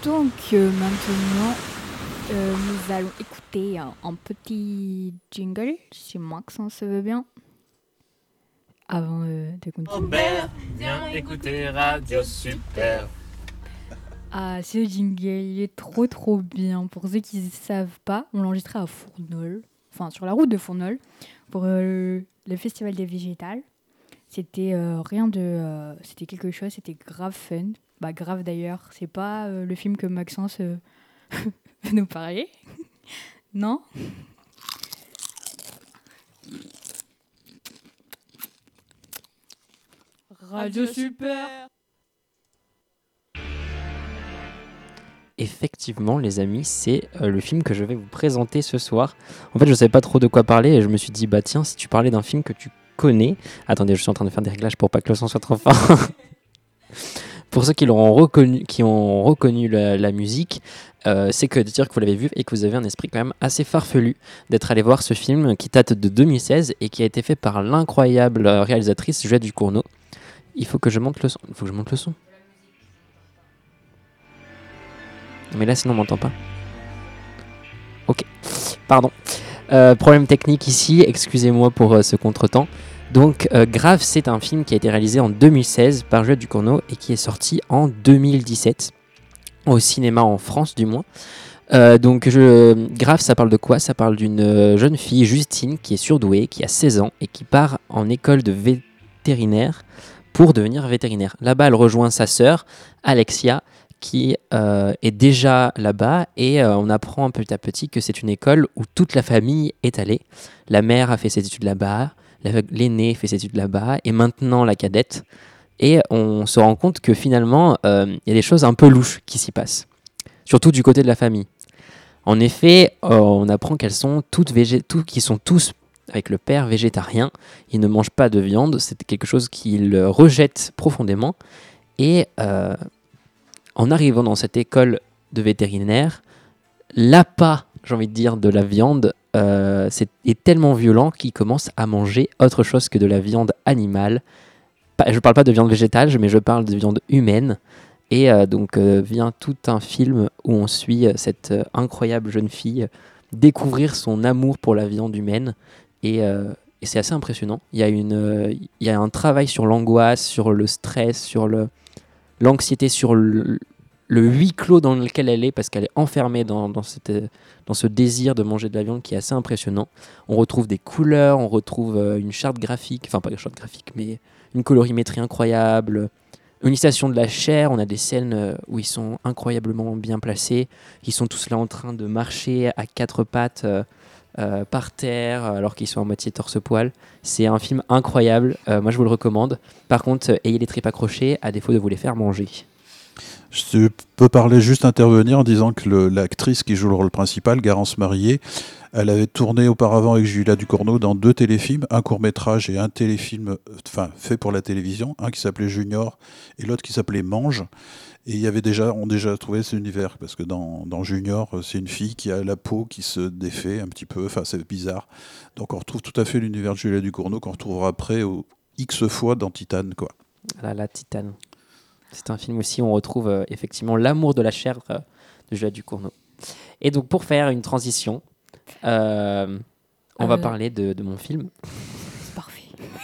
Maintenant, nous allons écouter un petit jingle, si Maxence veut bien, avant de continuer. Robert, viens écouter Radio Super. Ah, ce jingle, il est trop bien. Pour ceux qui ne savent pas, on l'enregistrait à Fournol, enfin sur la route de Fournol, pour le Festival des Végétales. C'était c'était quelque chose, c'était grave fun. Bah grave d'ailleurs, c'est pas le film que Maxence veut nous parler. Non ? Radio Super. Effectivement, les amis, c'est le film que je vais vous présenter ce soir. En fait, je ne savais pas trop de quoi parler et je me suis dit, bah tiens, si tu parlais d'un film que tu connais... Attendez, je suis en train de faire des réglages pour pas que le son soit trop fort. Pour ceux qui ont reconnu la musique, c'est que de dire que vous l'avez vu et que vous avez un esprit quand même assez farfelu d'être allé voir ce film qui date de 2016 et qui a été fait par l'incroyable réalisatrice Juliette Ducournau. Il faut que je monte le son. Mais là, sinon, on m'entend pas. Ok, pardon. Problème technique ici, excusez-moi pour ce contretemps. Donc, Grave, c'est un film qui a été réalisé en 2016 par Juliette Ducournau et qui est sorti en 2017, au cinéma en France du moins. Grave, ça parle de quoi ? Ça parle d'une jeune fille, Justine, qui est surdouée, qui a 16 ans et qui part en école de vétérinaire pour devenir vétérinaire. Là-bas, elle rejoint sa sœur, Alexia, qui est déjà là-bas et on apprend petit à petit que c'est une école où toute la famille est allée. La mère a fait ses études là-bas, l'aînée fait ses études là-bas et maintenant la cadette. Et on se rend compte que finalement, il y a des choses un peu louches qui s'y passent, surtout du côté de la famille. En effet, on apprend qu'elles sont qu'ils sont tous, avec le père, végétariens. Ils ne mangent pas de viande, c'est quelque chose qu'ils rejettent profondément. Et en arrivant dans cette école de vétérinaire, l'appât, j'ai envie de dire, de la viande est tellement violent qu'ils commencent à manger autre chose que de la viande animale. Je ne parle pas de viande végétale, mais je parle de viande humaine. Et vient tout un film où on suit cette incroyable jeune fille découvrir son amour pour la viande humaine. Et c'est assez impressionnant. Il y a un travail sur l'angoisse, sur le stress, sur l'anxiété, sur le huis clos dans lequel elle est, parce qu'elle est enfermée dans ce désir de manger de la viande qui est assez impressionnant. On retrouve des couleurs, on retrouve une charte graphique, enfin pas une charte graphique, mais une colorimétrie incroyable, une illustration de la chair. On a des scènes où ils sont incroyablement bien placés, ils sont tous là en train de marcher à quatre pattes par terre alors qu'ils sont à moitié torse-poil. C'est un film incroyable, moi je vous le recommande. Par contre, ayez les tripes accrochées à défaut de vous les faire manger. Je peux juste intervenir en disant que l'actrice qui joue le rôle principal, Garance Marié, elle avait tourné auparavant avec Juliette Ducournau dans 2 téléfilms, un court-métrage et un téléfilm fait pour la télévision, un qui s'appelait Junior et l'autre qui s'appelait Mange. Et on déjà trouvé cet univers, parce que dans Junior, c'est une fille qui a la peau qui se défait un petit peu, enfin c'est bizarre. Donc on retrouve tout à fait l'univers de Juliette Ducournau qu'on retrouvera après X fois dans Titane, quoi. La Titane. C'est un film aussi où on retrouve effectivement l'amour de la chair de Juliette Ducournau. Et donc pour faire une transition, on va parler de mon film. C'est parfait.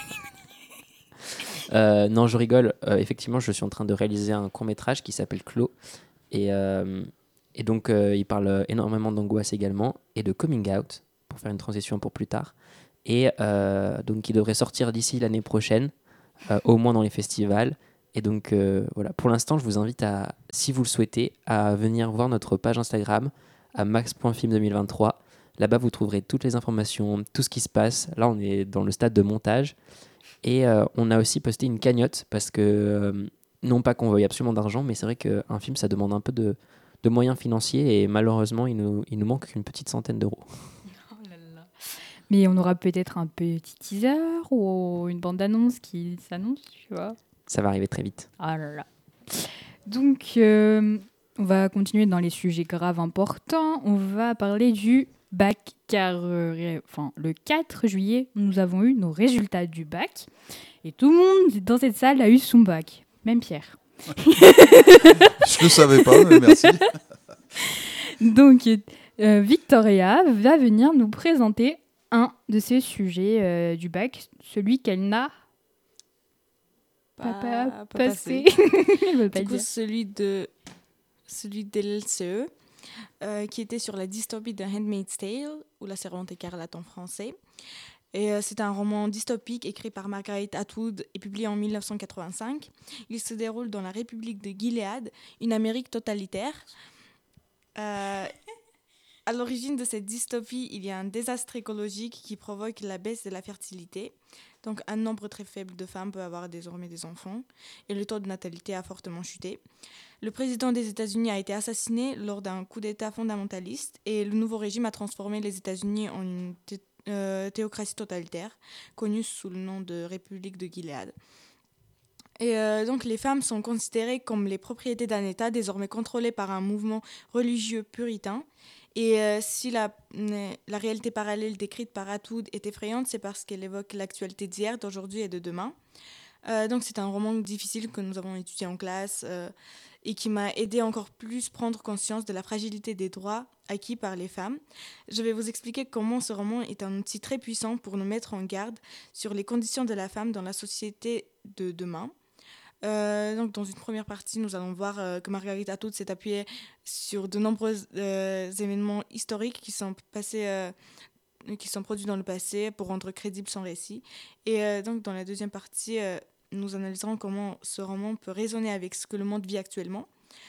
Non, je rigole. Effectivement, je suis en train de réaliser un court-métrage qui s'appelle Clos. Et donc, il parle énormément d'angoisse également et de coming out, pour faire une transition pour plus tard. Et donc, il devrait sortir d'ici l'année prochaine, au moins dans les festivals. Et donc, voilà. Pour l'instant, je vous invite si vous le souhaitez, à venir voir notre page Instagram, à max.film2023. Là-bas, vous trouverez toutes les informations, tout ce qui se passe. Là, on est dans le stade de montage. Et on a aussi posté une cagnotte parce que, non pas qu'on veuille absolument d'argent, mais c'est vrai qu'un film, ça demande un peu de moyens financiers et malheureusement, il nous manque une petite centaine d'euros. Oh là là. Mais on aura peut-être un petit teaser ou une bande-annonce qui s'annonce, tu vois. Ça va arriver très vite. Ah là là. Donc, on va continuer dans les sujets graves importants. On va parler du bac, car le 4 juillet, nous avons eu nos résultats du bac. Et tout le monde dans cette salle a eu son bac. Même Pierre. Je Je ne savais pas, mais merci. Donc, Victoria va venir nous présenter un de ces sujets du bac, celui qu'elle n'a pas passé. Elle veut pas Du le coup, dire. celui de l'LCE, qui était sur la dystopie de Handmaid's Tale, ou La Servante écarlate en français. Et c'est un roman dystopique écrit par Margaret Atwood et publié en 1985. Il se déroule dans la République de Gilead, une Amérique totalitaire. À l'origine de cette dystopie, il y a un désastre écologique qui provoque la baisse de la fertilité. Donc un nombre très faible de femmes peut avoir désormais des enfants et le taux de natalité a fortement chuté. Le président des États-Unis a été assassiné lors d'un coup d'État fondamentaliste et le nouveau régime a transformé les États-Unis en une théocratie totalitaire, connue sous le nom de République de Gilead. Et donc les femmes sont considérées comme les propriétés d'un État désormais contrôlé par un mouvement religieux puritain. Et si la réalité parallèle décrite par Atwood est effrayante, c'est parce qu'elle évoque l'actualité d'hier, d'aujourd'hui et de demain. Donc c'est un roman difficile que nous avons étudié en classe et qui m'a aidé encore plus à prendre conscience de la fragilité des droits acquis par les femmes. Je vais vous expliquer comment ce roman est un outil très puissant pour nous mettre en garde sur les conditions de la femme dans la société de demain. Donc dans une première partie, nous allons voir que Margaret Atwood s'est appuyée sur de nombreux événements historiques qui sont produits dans le passé pour rendre crédible son récit. Et donc dans la deuxième partie, nous analyserons comment ce roman peut résonner avec ce que le monde vit actuellement.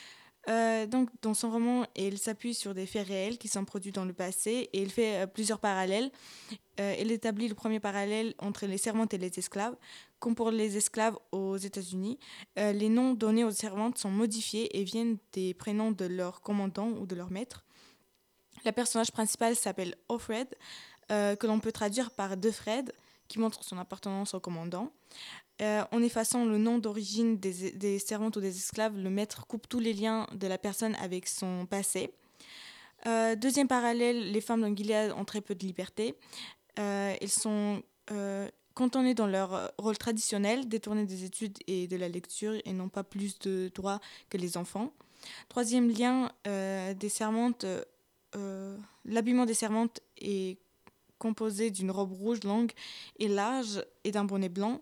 Donc dans son roman, elle s'appuie sur des faits réels qui sont produits dans le passé et elle fait plusieurs parallèles. Elle établit le premier parallèle entre les servantes et les esclaves. Comme pour les esclaves aux États-Unis, les noms donnés aux servantes sont modifiés et viennent des prénoms de leur commandant ou de leur maître. Le personnage principal s'appelle Offred, que l'on peut traduire par De Fred, qui montre son appartenance au commandant. En effaçant le nom d'origine des servantes ou des esclaves, le maître coupe tous les liens de la personne avec son passé. Deuxième parallèle, les femmes dans Gilead ont très peu de liberté. Elles sont cantonnées dans leur rôle traditionnel, détournées des études et de la lecture et n'ont pas plus de droits que les enfants. Troisième lien, des servantes, l'habillement des servantes est composé d'une robe rouge longue et large et d'un bonnet blanc.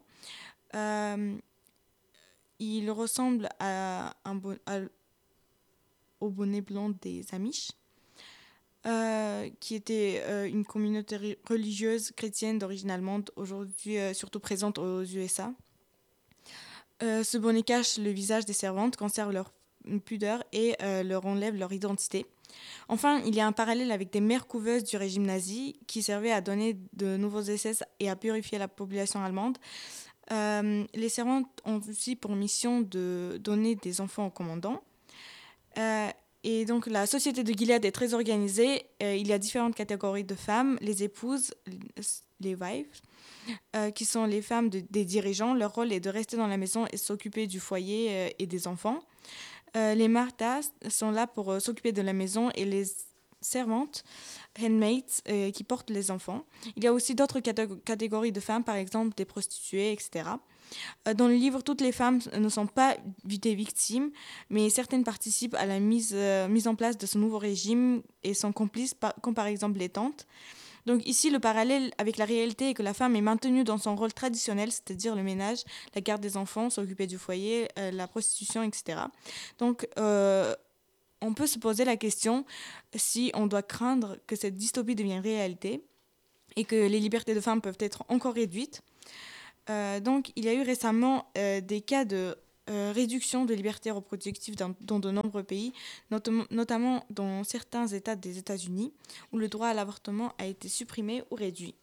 Il ressemble au bonnet blanc des Amish, qui était une communauté religieuse chrétienne d'origine allemande, aujourd'hui surtout présente aux USA. Ce bonnet cache le visage des servantes, conserve leur pudeur et leur enlève leur identité. Enfin, il y a un parallèle avec des mères couveuses du régime nazi qui servaient à donner de nouveaux essais et à purifier la population allemande. Les servantes ont aussi pour mission de donner des enfants au commandant. Et donc la société de Gilead est très organisée. Il y a différentes catégories de femmes, les épouses, les wives, qui sont les femmes des dirigeants. Leur rôle est de rester dans la maison et s'occuper du foyer et des enfants. Les martas sont là pour s'occuper de la maison et les servantes, handmaids, qui portent les enfants. Il y a aussi d'autres catégories de femmes, par exemple des prostituées, etc. Dans le livre, toutes les femmes ne sont pas des victimes, mais certaines participent à la mise en place de ce nouveau régime et sont complices, comme par exemple les tantes. Donc ici, le parallèle avec la réalité est que la femme est maintenue dans son rôle traditionnel, c'est-à-dire le ménage, la garde des enfants, s'occuper du foyer, la prostitution, etc. Donc on peut se poser la question si on doit craindre que cette dystopie devienne réalité et que les libertés de femmes peuvent être encore réduites. Donc il y a eu récemment des cas de réduction de liberté reproductive dans de nombreux pays, notamment dans certains États des États-Unis, où le droit à l'avortement a été supprimé ou réduit.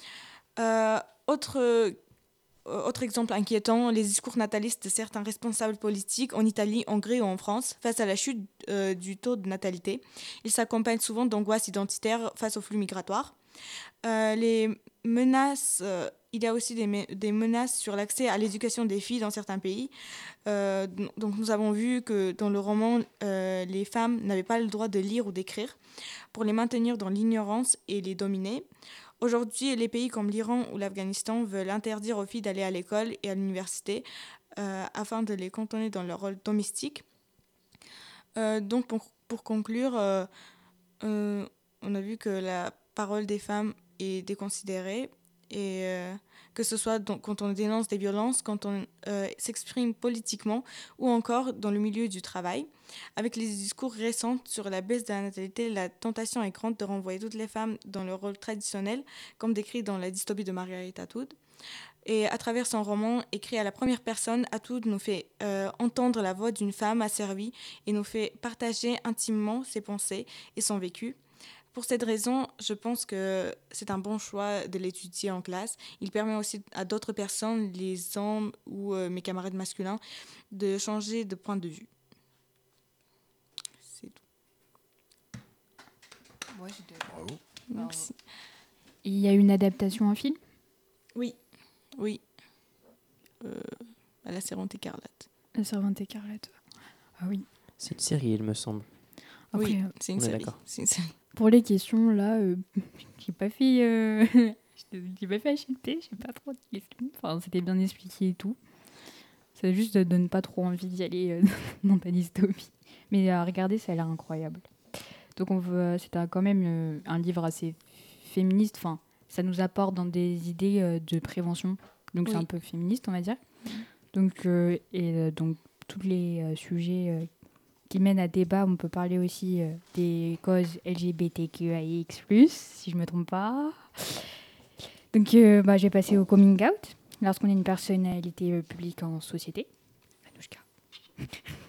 Autre exemple inquiétant, les discours natalistes de certains responsables politiques en Italie, en Hongrie ou en France face à la chute du taux de natalité. Ils s'accompagnent souvent d'angoisses identitaires face aux flux migratoires. Les menaces, il y a aussi des menaces sur l'accès à l'éducation des filles dans certains pays. Donc nous avons vu que dans le roman, les femmes n'avaient pas le droit de lire ou d'écrire pour les maintenir dans l'ignorance et les dominer. Aujourd'hui, les pays comme l'Iran ou l'Afghanistan veulent interdire aux filles d'aller à l'école et à l'université afin de les cantonner dans leur rôle domestique. Donc, pour conclure, on a vu que la parole des femmes est déconsidérée et que ce soit quand on dénonce des violences, quand on s'exprime politiquement ou encore dans le milieu du travail. Avec les discours récents sur la baisse de la natalité, la tentation est grande de renvoyer toutes les femmes dans le rôle traditionnel, comme décrit dans la dystopie de Margaret Atwood. Et à travers son roman, écrit à la première personne, Atwood nous fait entendre la voix d'une femme asservie et nous fait partager intimement ses pensées et son vécu. Pour cette raison, je pense que c'est un bon choix de l'étudier en classe. Il permet aussi à d'autres personnes, les hommes ou mes camarades masculins, de changer de point de vue. C'est tout. Bravo. Merci. Il y a une adaptation en film? Oui. À la Servante écarlate. La Servante écarlate. Ah oui. C'est une série, il me semble. Après, Oui, c'est une on est série. d'accord. C'est une série. pour les questions, là, j'ai pas fait... j'ai pas fait HLP, j'ai pas trop de questions. Enfin, c'était bien expliqué et tout. Ça juste donne pas trop envie d'y aller dans ta dystopie. Mais à regarder, ça a l'air incroyable. Donc c'est quand même un livre assez féministe. Enfin, ça nous apporte dans des idées de prévention. Donc c'est Oui. un peu féministe, on va dire. Donc, donc tous les sujets qui mènent à débat, on peut parler aussi des causes LGBTQIX+, si je me trompe pas. Donc j'ai passé au coming out lorsqu'on est une personnalité publique en société. Anouchka.